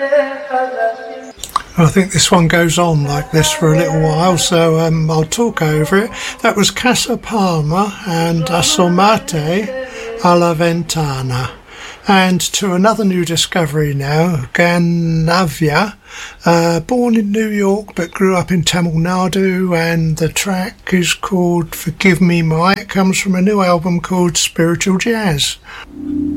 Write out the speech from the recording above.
I think this one goes on like this for a little while, so I'll talk over it. That was Casa Palma and Asomate alla Ventana. And to another new discovery now, Ganavia, born in New York but grew up in Tamil Nadu, and the track is called Forgive Me My. It comes from a new album called Spiritual Jazz.